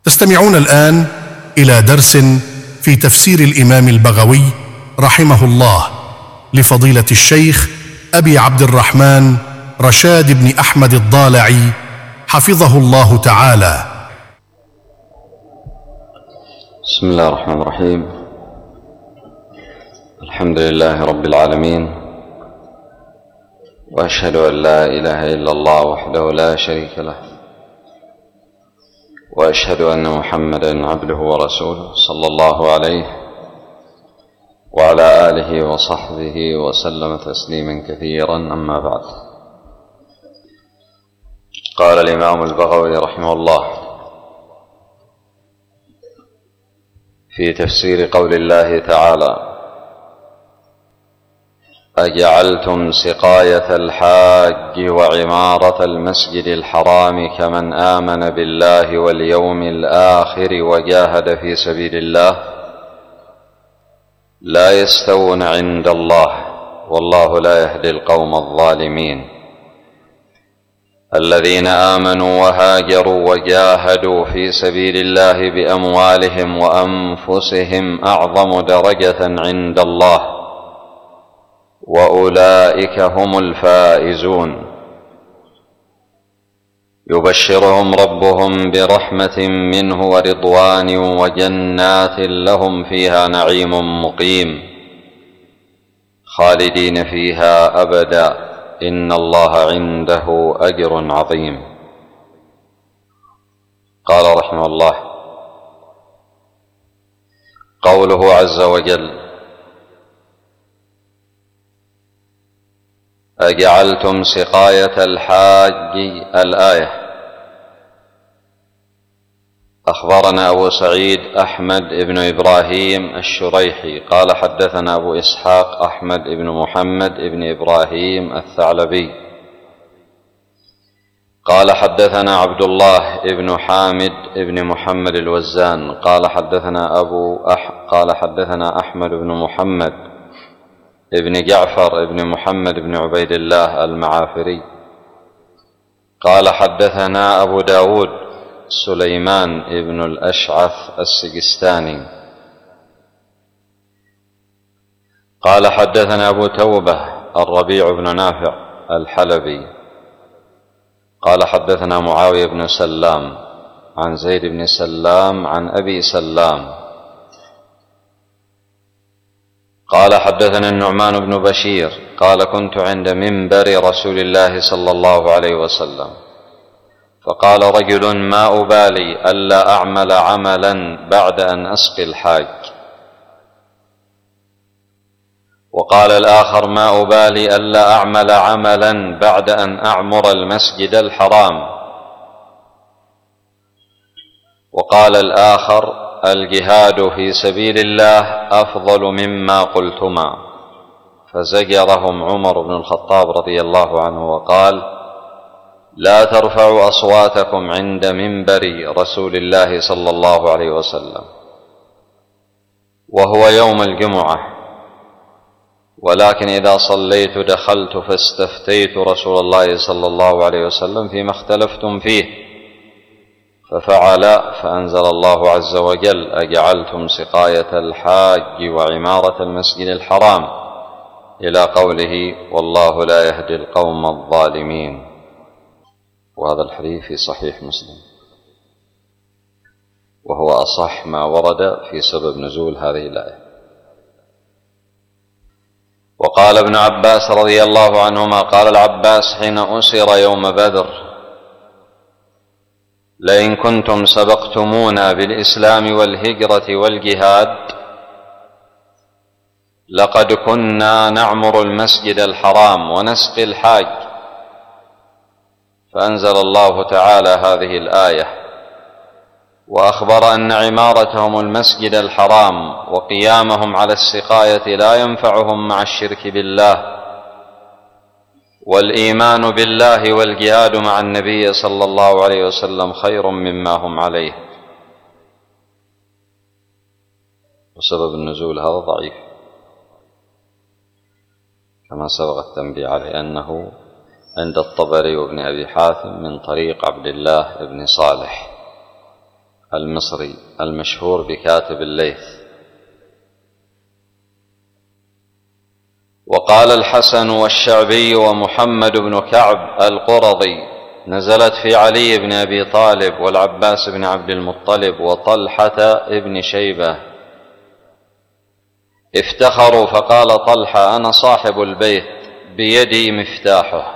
تستمعون الآن إلى درس في تفسير الإمام البغوي رحمه الله لفضيلة الشيخ أبي عبد الرحمن رشاد بن أحمد الضالعي حفظه الله تعالى. بسم الله الرحمن الرحيم. الحمد لله رب العالمين، وأشهد أن لا إله إلا الله وحده لا شريك له، وأشهد أن محمدًا عبده ورسوله صلى الله عليه وعلى آله وصحبه وسلم تسليمًا كثيرًا. أما بعد، قال الإمام البغوي رحمه الله في تفسير قول الله تعالى: أجعلتم سقاية الحاج وعمارة المسجد الحرام كمن آمن بالله واليوم الآخر وجاهد في سبيل الله لا يستوون عند الله والله لا يهدي القوم الظالمين. الذين آمنوا وهاجروا وجاهدوا في سبيل الله بأموالهم وأنفسهم أعظم درجة عند الله وأولئك هم الفائزون. يبشرهم ربهم برحمة منه ورضوان وجنات لهم فيها نعيم مقيم خالدين فيها أبدا إن الله عنده أجر عظيم. قال رحمه الله: قوله عز وجل: أجعلتم سقاية الحاج، الآية. أخبرنا أبو سعيد أحمد بن إبراهيم الشريحي قال حدثنا أبو إسحاق أحمد بن محمد بن إبراهيم الثعلبي قال حدثنا عبد الله بن حامد بن محمد الوزان قال حدثنا أحمد بن محمد ابن جعفر ابن محمد بن عبيد الله المعافري قال حدثنا أبو داود سليمان ابن الأشعث السجستاني قال حدثنا أبو توبة الربيع بن نافع الحلبي قال حدثنا معاوية بن سلام عن زيد بن سلام عن أبي سلام قال حدثنا النعمان بن بشير قال كنت عند منبر رسول الله صلى الله عليه وسلم فقال رجل: ما أبالي ألا أعمل عملا بعد أن أسقي الحاج. وقال الآخر: ما أبالي ألا أعمل عملا بعد أن أعمر المسجد الحرام. وقال الآخر: الجهاد في سبيل الله أفضل مما قلتما. فزجرهم عمر بن الخطاب رضي الله عنه وقال: لا ترفعوا أصواتكم عند منبر رسول الله صلى الله عليه وسلم وهو يوم الجمعة، ولكن إذا صليت دخلت فاستفتيت رسول الله صلى الله عليه وسلم فيما اختلفتم فيه ففعل، فأنزل الله عز وجل: أجعلتم سقاية الحاج وعمارة المسجد الحرام إلى قوله: والله لا يهدي القوم الظالمين. وهذا الحديث في صحيح مسلم، وهو أصح ما ورد في سبب نزول هذه الآية. وقال ابن عباس رضي الله عنهما قال العباس حين أسر يوم بدر: لئن كنتم سبقتمونا بالإسلام والهجرة والجهاد لقد كنا نعمر المسجد الحرام ونسقي الحاج. فأنزل الله تعالى هذه الآية وأخبر أن عمارتهم المسجد الحرام وقيامهم على السقاية لا ينفعهم مع الشرك بالله، والإيمان بالله والجهاد مع النبي صلى الله عليه وسلم خير مما هم عليه. وسبب النزول هذا ضعيف كما سبق التنبيه عليه، أنه عند الطبري وابن أبي حاتم من طريق عبد الله بن صالح المصري المشهور بكاتب الليث. وقال الحسن والشعبي ومحمد بن كعب القرظي: نزلت في علي بن أبي طالب والعباس بن عبد المطلب وطلحة بن شيبة، افتخروا فقال طلحة: أنا صاحب البيت بيدي مفتاحه.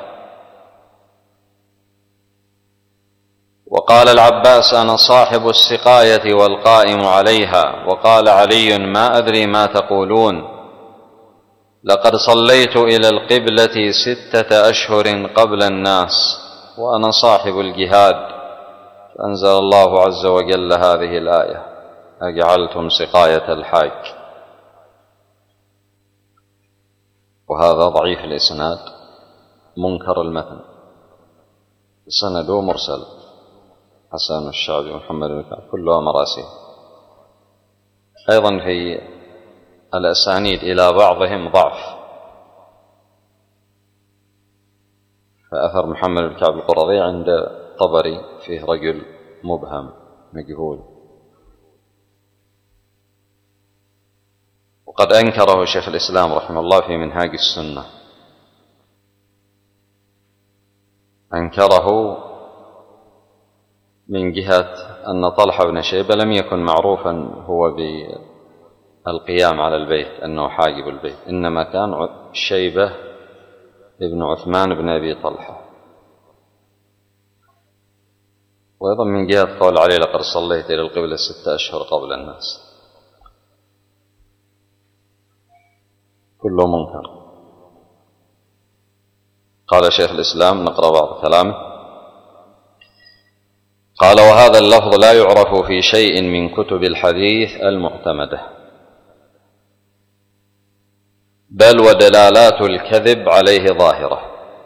وقال العباس: أنا صاحب السقاية والقائم عليها. وقال علي: ما أدري ما تقولون، لقد صليت إلى القبلة 6 أشهر قبل الناس وأنا صاحب الجهاد. فأنزل الله عز وجل هذه الآية: أجعلتم سقاية الحاج. وهذا ضعيف الإسناد منكر المتن، سنده مرسل، حسن الشعبي ومحمد بن كعب كلها مراسيل. أيضا في الأسانيد إلى بعضهم ضعف، فأثر محمد بن كعب القرظي عند طبري فيه رجل مبهم مجهول، وقد أنكره شيخ الإسلام رحمه الله في منهاج السنة، أنكره من جهة أن طلحة بن شيبة لم يكن معروفا هو بالقيام على البيت أنه حاجب البيت، إنما كان شيبة ابن عثمان بن أبي طلحة. وأيضا من جهة قول علي: لقد صليت إلى القبلة 6 أشهر قبل الناس، كله منكر. قال شيخ الإسلام، نقرأ بعض كلامه، قال: وهذا اللفظ لا يعرف في شيء من كتب الحديث المعتمدة، بل ودلالات الكذب عليه ظاهرة،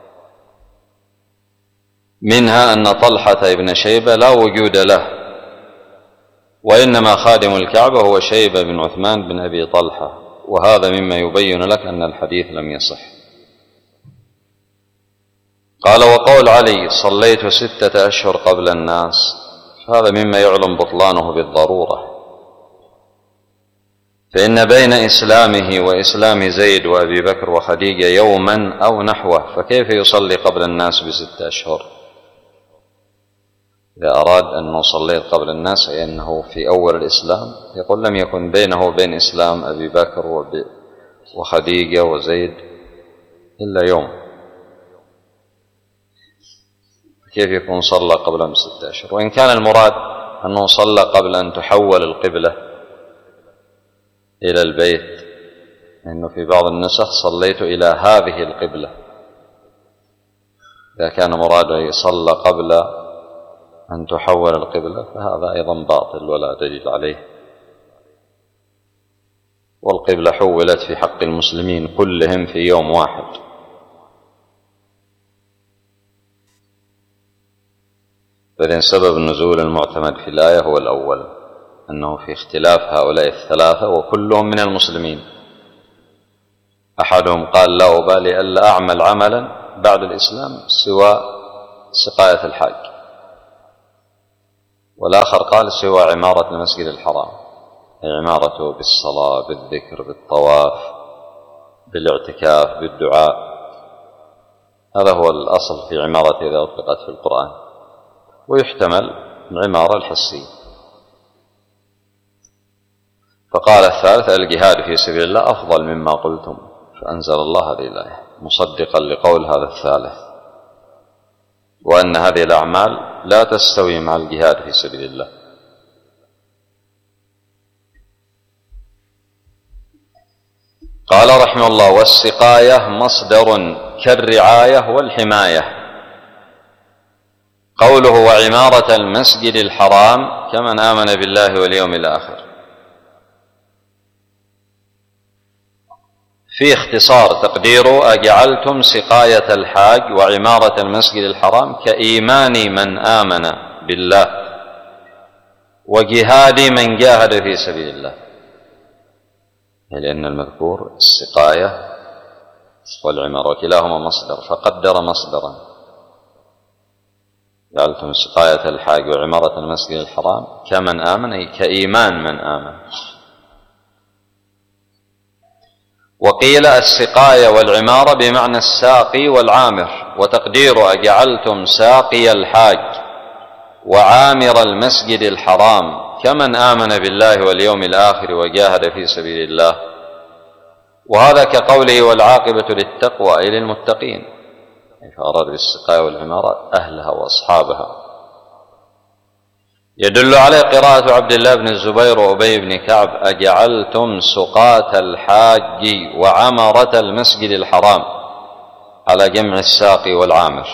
منها أن طلحة بن شيبة لا وجود له، وإنما خادم الكعبة هو شيبة بن عثمان بن أبي طلحة، وهذا مما يبين لك أن الحديث لم يصح. قال: وقول علي: صليت 6 أشهر قبل الناس، هذا مما يعلم بطلانه بالضرورة، فإن بين إسلامه وإسلام زيد وأبي بكر وخديجة يوما أو نحوه، فكيف يصلي قبل الناس ب6 أشهر؟ إذا أراد أنه صليت قبل الناس أي أنه في أول الإسلام، يقول لم يكن بينه وبين إسلام أبي بكر وخديجة وزيد إلا يوم، كيف يكون صلى قبل 6 أشهر؟ وإن كان المراد أنه صلى قبل أن تحول القبلة إلى البيت، لأنه في بعض النسخ صليت إلى هذه القبلة، إذا كان مراده يصلى قبل أن تحول القبلة فهذا أيضا باطل ولا دليل عليه. والقبلة حولت في حق المسلمين كلهم في يوم واحد. فإذن سبب النزول المعتمد في الآية هو الأول، أنه في اختلاف هؤلاء الثلاثة وكلهم من المسلمين. أحدهم قال: لا أبالي ألا أعمل عملا بعد الإسلام سوى سقاية الحاج، والآخر قال: سوى عمارة المسجد الحرام، أي عمارته بالصلاة بالذكر بالطواف بالاعتكاف بالدعاء. هذا هو الأصل في عمارة إذا أطلقت في القرآن، ويحتمل العمارة الحسية. فقال الثالث: الجهاد في سبيل الله أفضل مما قلتم، فأنزل الله هذه الآية مصدقا لقول هذا الثالث، وأن هذه الأعمال لا تستوي مع الجهاد في سبيل الله. قال رحمه الله: والسقاية مصدر كالرعاية والحماية. قوله: وعمارة المسجد الحرام كمن آمن بالله واليوم الآخر، في اختصار تقديره: أجعلتم سقاية الحاج وعمارة المسجد الحرام كإيمان من آمن بالله وجهاد من جاهد في سبيل الله، لأن المذكور السقاية والعمارة كلاهما مصدر، فقدر مصدرا، جعلتم سقاية الحاج وعمارة المسجد الحرام كمن آمن، أي كإيمان من آمن. وقيل السقاية والعمارة بمعنى الساقي والعامر، وتقدير أجعلتم ساقي الحاج وعامر المسجد الحرام كمن آمن بالله واليوم الآخر وجاهد في سبيل الله. وهذا كقوله والعاقبة للتقوى أي للمتقين، فأراد بالسقاية والعمارة أهلها وأصحابها. يدل عليه قراءة عبد الله بن الزبير وأبي بن كعب أجعلتم سقاة الحاج وعمرة المسجد الحرام، على جمع الساقي والعامر.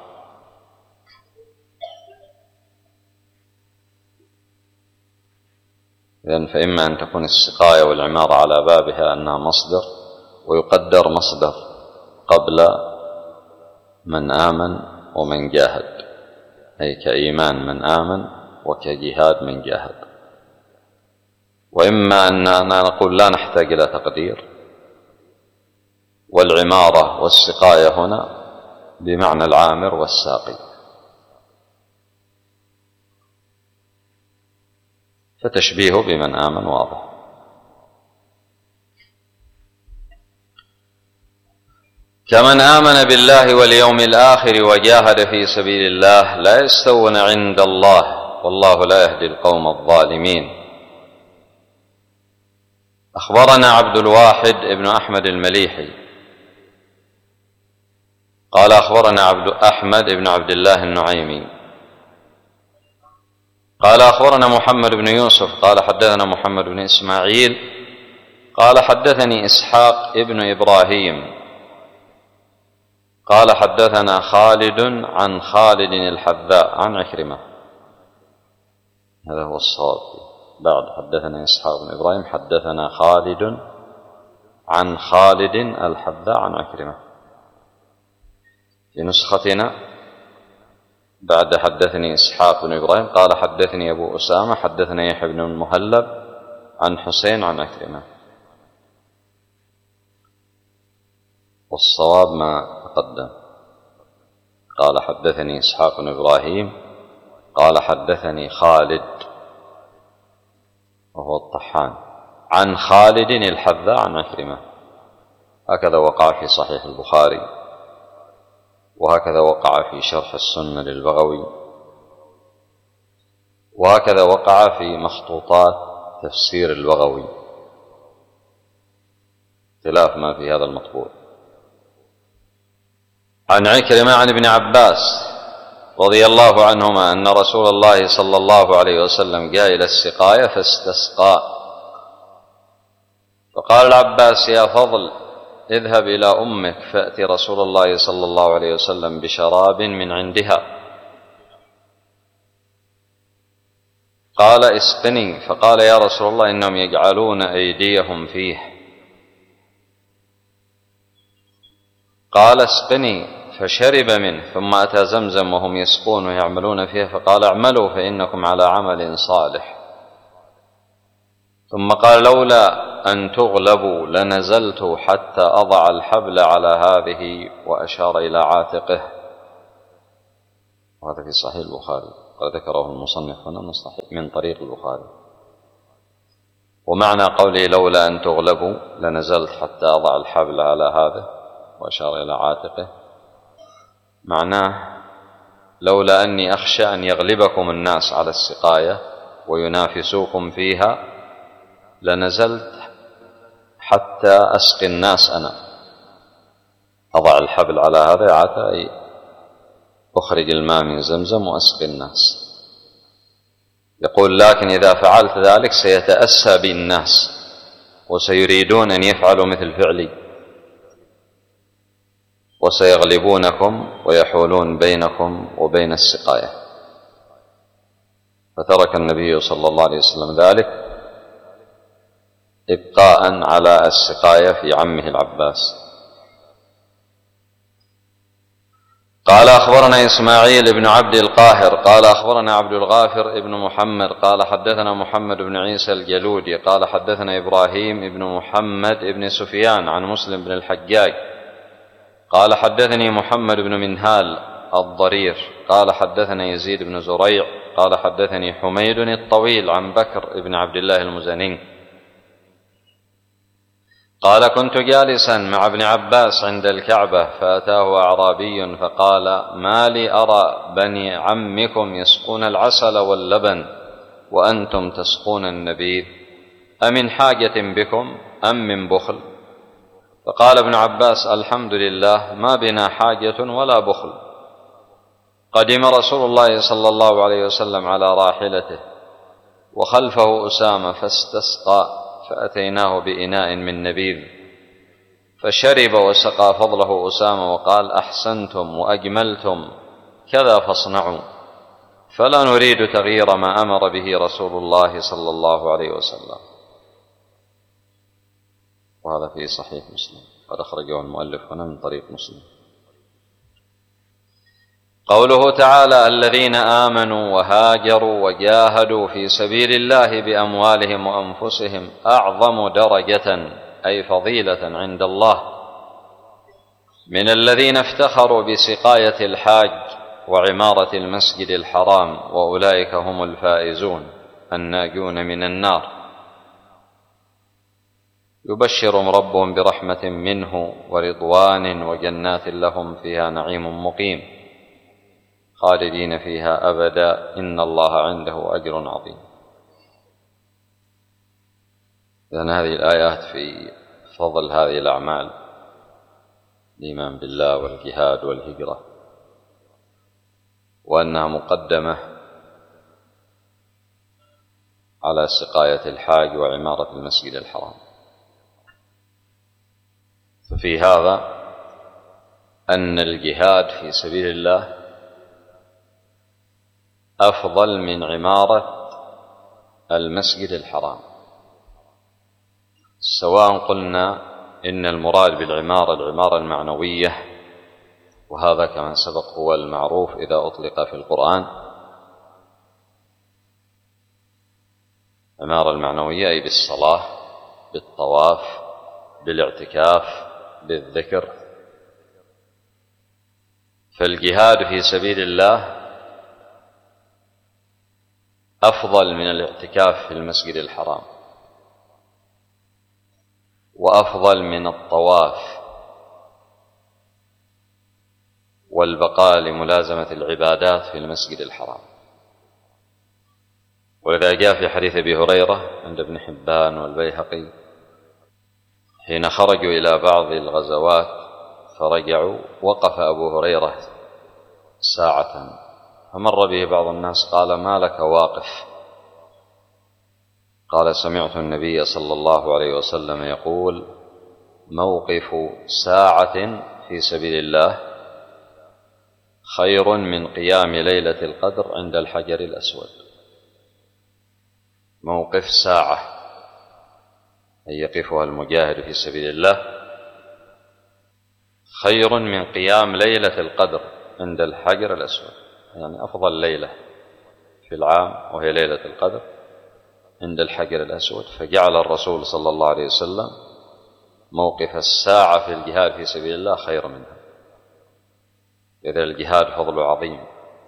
إذن فإما أن تكون السقاية والعمارة على بابها أنها مصدر، ويقدر مصدر قبل من آمن ومن جاهد، أي كإيمان من آمن وكجهاد من جاهد. وإما أننا نقول لا نحتاج إلى تقدير، والعمارة والسقاية هنا بمعنى العامر والساقي، فتشبيهه بمن آمن واضح. كمن آمن بالله واليوم الآخر وجاهد في سبيل الله لا يستوون عند الله والله لا يهدي القوم الظالمين. أخبرنا عبد الواحد ابن أحمد المليحي قال أخبرنا أحمد بن عبد الله النعيمي قال أخبرنا محمد بن يوسف قال حدثنا محمد بن إسماعيل قال حدثني إسحاق ابن إبراهيم قال حدثنا خالد عن خالد الحذاء عن عكرمة. هذا هو الصواب. بعد حدثنا إسحاق بن إبراهيم حدثنا خالد عن خالد الحذاء عن عكرمة. في نسختنا بعد حدثني إسحاق بن إبراهيم قال حدثني أبو أسامة حدثنا يحيى بن المهلب عن حسين عن عكرمة، والصواب ما تقدم. قال حدثني إسحاق بن إبراهيم قال حدثني خالد وهو الطحان عن خالد الحذاء عن عكرمة. هكذا وقع في صحيح البخاري، وهكذا وقع في شرح السنة للبغوي، وهكذا وقع في مخطوطات تفسير البغوي، خلاف ما في هذا المطبوع. عن عكرمة عن ابن عباس رضي الله عنهما أن رسول الله صلى الله عليه وسلم جاء إلى السقاية فاستسقى، فقال العباس يا فضل اذهب إلى أمك فأتي رسول الله صلى الله عليه وسلم بشراب من عندها. قال اسقني، فقال يا رسول الله إنهم يجعلون أيديهم فيه. قال اسقني، فشرب منه، ثم أتى زمزم وهم يسقون ويعملون فيها، فقال اعملوا فإنكم على عمل صالح. ثم قال لولا أن تغلبوا لنزلت حتى أضع الحبل على هذه، وأشار إلى عاتقه. وهذا في صحيح البخاري، وذكره المصنف هنا من طريق البخاري. ومعنى قوله لولا أن تغلبوا لنزلت حتى أضع الحبل على هذا وأشار إلى عاتقه، معناه لولا أني أخشى أن يغلبكم الناس على السقاية وينافسوكم فيها لنزلت حتى أسقي الناس أنا. أضع الحبل على هذا عاتا، أي أخرج الماء من زمزم وأسقي الناس. يقول لكن إذا فعلت ذلك سيتأسى بالناس وسيريدون أن يفعلوا مثل فعلي وسيغلبونكم ويحولون بينكم وبين السقاية. فترك النبي صلى الله عليه وسلم ذلك إبقاء على السقاية في عمه العباس. قال أخبرنا إسماعيل بن عبد القاهر قال أخبرنا عبد الغافر بن محمد قال حدثنا محمد بن عيسى الجلودي قال حدثنا إبراهيم بن محمد بن سفيان عن مسلم بن الحجاج قال حدثني محمد بن منهال الضرير قال حدثنا يزيد بن زريع قال حدثني حميد الطويل عن بكر بن عبد الله المزني قال كنت جالسا مع ابن عباس عند الكعبة فأتاه أعرابي فقال ما لي أرى بني عمكم يسقون العسل واللبن وأنتم تسقون النبيذ أمن حاجة بكم أم من بخل؟ فقال ابن عباس الحمد لله ما بنا حاجة ولا بخل. قدم رسول الله صلى الله عليه وسلم على راحلته وخلفه أسامة فاستسقى فأتيناه بإناء من نبيذ فشرب وسقى فضله أسامة وقال أحسنتم وأجملتم كذا فاصنعوا فلا نريد تغيير ما أمر به رسول الله صلى الله عليه وسلم. وهذا في صحيح مسلم قد أخرجه المؤلف هنا من طريق مسلم. قوله تعالى الذين آمنوا وهاجروا وجاهدوا في سبيل الله بأموالهم وأنفسهم أعظم درجة أي فضيلة عند الله من الذين افتخروا بسقاية الحاج وعمارة المسجد الحرام وأولئك هم الفائزون الناجون من النار. يبشرهم ربهم برحمة منه ورضوان وجنات لهم فيها نعيم مقيم خالدين فيها أبدا إن الله عنده أجر عظيم. إذن هذه الآيات في فضل هذه الأعمال الإيمان بالله والجهاد والهجرة وأنها مقدمة على سقاية الحاج وعمارة المسجد الحرام. ففي هذا أن الجهاد في سبيل الله أفضل من عمارة المسجد الحرام، سواء قلنا إن المراد بالعمارة المعنوية، وهذا كما سبق هو المعروف إذا أطلق في القرآن. العمارة المعنوية أي بالصلاة بالطواف بالاعتكاف بالذكر. فالجهاد في سبيل الله أفضل من الاعتكاف في المسجد الحرام وأفضل من الطواف والبقاء لملازمة العبادات في المسجد الحرام. ولذا جاء في حديث أبي هريرة عند ابن حبان والبيهقي حين خرجوا إلى بعض الغزوات فرجعوا وقف أبو هريرة ساعة فمر به بعض الناس قال ما لك واقف؟ قال سمعت النبي صلى الله عليه وسلم يقول موقف ساعة في سبيل الله خير من قيام ليلة القدر عند الحجر الأسود. موقف ساعة أي يقفها المجاهد في سبيل الله خير من قيام ليلة القدر عند الحجر الأسود، يعني أفضل ليلة في العام وهي ليلة القدر عند الحجر الأسود. فجعل الرسول صلى الله عليه وسلم موقف الساعة في الجهاد في سبيل الله خير منها. إذا الجهاد فضل عظيم،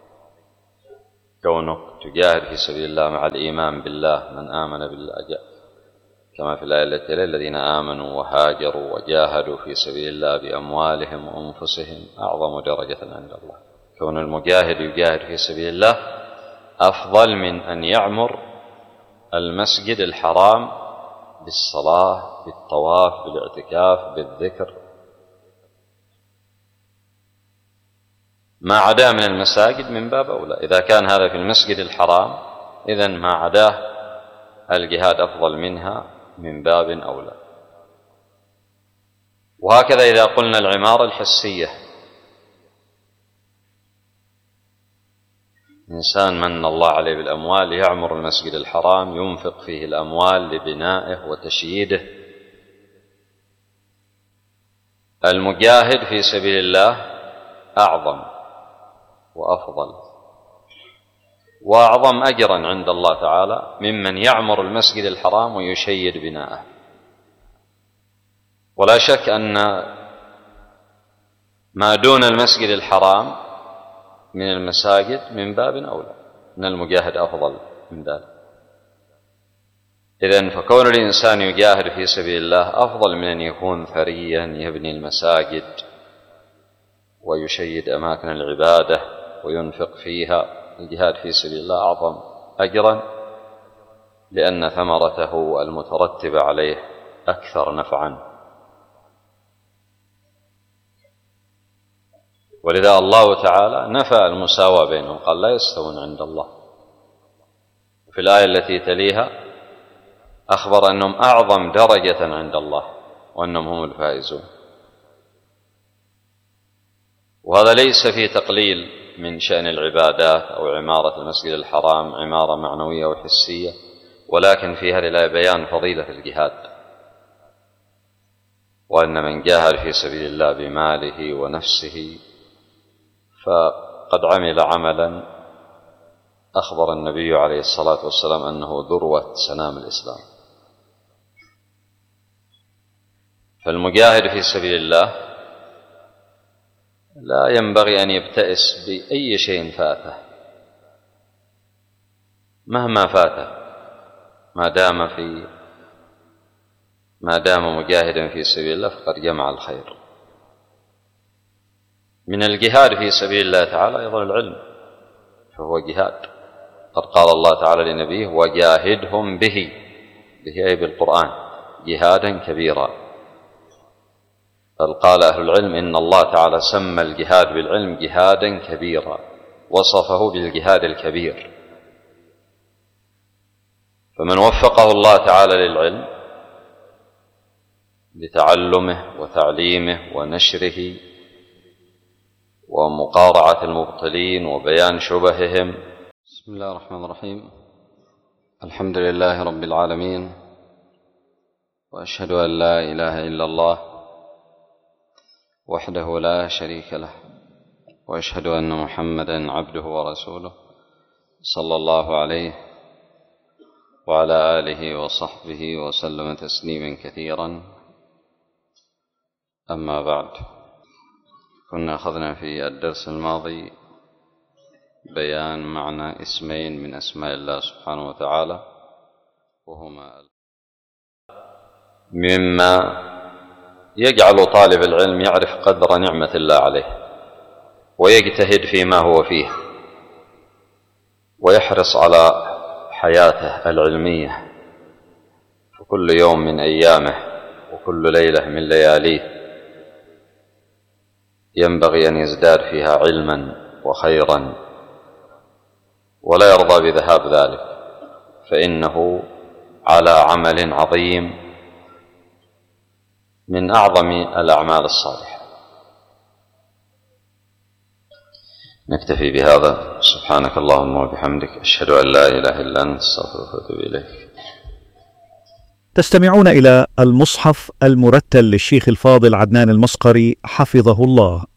كونك تجاهد في سبيل الله مع الإيمان بالله، من آمن بالله كما في الآية التي تلي الذين آمنوا وهاجروا وجاهدوا في سبيل الله بأموالهم وأنفسهم أعظم درجة عند الله. كون المجاهد يجاهد في سبيل الله أفضل من أن يعمر المسجد الحرام بالصلاة بالطواف بالاعتكاف بالذكر. ما عداه من المساجد من باب أولى. إذا كان هذا في المسجد الحرام إذن ما عداه الجهاد أفضل منها من باب أولى. وهكذا إذا قلنا العمارة الحسية، إنسان من الله عليه بالأموال يعمر المسجد الحرام ينفق فيه الأموال لبنائه وتشييده. المجاهد في سبيل الله أعظم وأفضل وأعظم أجرا عند الله تعالى ممن يعمر المسجد الحرام ويشيد بناءه. ولا شك أن ما دون المسجد الحرام من المساجد من باب أولى، أن المجاهد أفضل من ذلك. إذن فكون الإنسان يجاهد في سبيل الله أفضل من أن يكون ثريا يبني المساجد ويشيد أماكن العبادة وينفق فيها. الجهاد في سبيل الله أعظم أجرا لأن ثمرته المترتبة عليه أكثر نفعا. ولذا الله تعالى نفى المساواة بينهم، قال لا يستوون عند الله. في الآية التي تليها أخبر أنهم أعظم درجة عند الله وأنهم هم الفائزون. وهذا ليس في تقليل من شأن العبادات أو عمارة المسجد الحرام عمارة معنوية وحسية، ولكن في هذه الآية بيان فضيلة الجهاد، وأن من جاهد في سبيل الله بماله ونفسه فقد عمل عملا أخبر النبي عليه الصلاة والسلام أنه ذروة سنام الإسلام. فالمجاهد في سبيل الله لا ينبغي أن يبتئس بأي شيء فاته مهما فاته، ما دام مجاهدا في سبيل الله فقد جمع الخير. من الجهاد في سبيل الله تعالى أيضا العلم، فهو جهاد. قد قال الله تعالى لنبيه وجاهدهم به أي بالقرآن جهادا كبيرا. بل قال أهل العلم إن الله تعالى سمى الجهاد بالعلم جهادا كبيرا، وصفه بالجهاد الكبير. فمن وفقه الله تعالى للعلم لتعلمه وتعليمه ونشره ومقارعة المبطلين وبيان شبههم. بسم الله الرحمن الرحيم. الحمد لله رب العالمين، وأشهد أن لا إله إلا الله وحده لا شريك له، وأشهد أن محمدا عبده ورسوله صلى الله عليه وعلى آله وصحبه وسلم تسليما كثيرا. أما بعد، كنا أخذنا في الدرس الماضي بيان معنى اسمين من أسماء الله سبحانه وتعالى، وهما مما يجعل طالب العلم يعرف قدر نعمة الله عليه ويجتهد فيما هو فيه ويحرص على حياته العلمية فكل يوم من أيامه وكل ليلة من لياليه ينبغي أن يزداد فيها علما وخيرا، ولا يرضى بذهاب ذلك، فإنه على عمل عظيم من أعظم الأعمال الصالحة. نكتفي بهذا. سبحانك اللهم وبحمدك، أشهد أن لا إله إلا أنت، أستغفرك وأتوب إليك. تستمعون إلى المصحف المرتل للشيخ الفاضل عدنان المصقري حفظه الله،